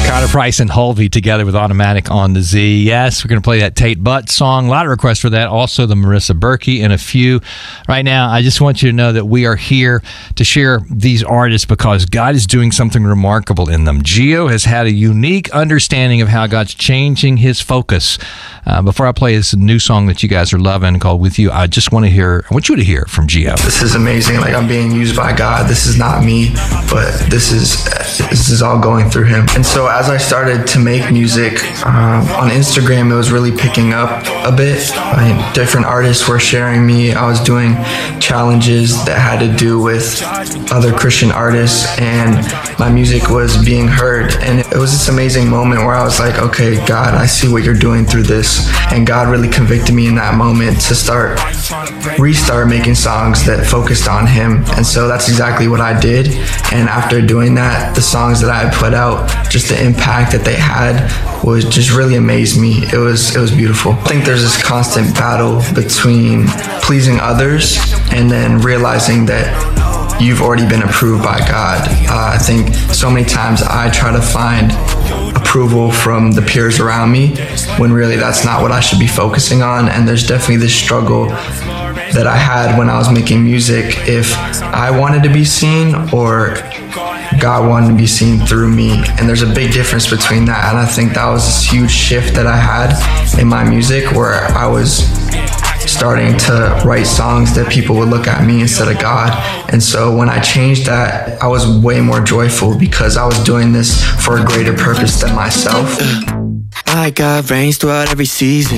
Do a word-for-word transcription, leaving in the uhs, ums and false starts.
Carter Price and Hulvey together with Automatic on the Z. Yes, we're going to play that Tate Butt song. A lot of requests for that. Also the Marissa Berkey and a few. Right now, I just want you to know that we are here to share these artists because God is doing something remarkable in them. Gio has had a unique understanding of how God's changing his focus. Uh, before I play this new song that you guys are loving called With You, I just want to hear, I want you to hear from Gio. This is amazing. Like, I'm being used by God. This is not me, but this is this is all going through him. And so as I started to make music um, on Instagram, it was really picking up a bit. I mean, different artists were sharing me. I was doing challenges that had to do with other Christian artists, and my music was being heard. And it was this amazing moment where I was like, okay, God, I see what you're doing through this. And God really convicted me in that moment to start, restart making songs that focused on him. And so that's exactly what I did. And after doing that, the songs that I had put out, just the impact that they had was just really amazed me. It was, it was beautiful. I think there's this constant battle between pleasing others and then realizing that you've already been approved by God. Uh, I think so many times I try to find approval from the peers around me when really that's not what I should be focusing on. And there's definitely this struggle that I had when I was making music, if I wanted to be seen or God wanted to be seen through me. And there's a big difference between that. And I think that was this huge shift that I had in my music, where I was starting to write songs that people would look at me instead of God. And so when I changed that, I was way more joyful because I was doing this for a greater purpose than myself. My God reigns throughout every season.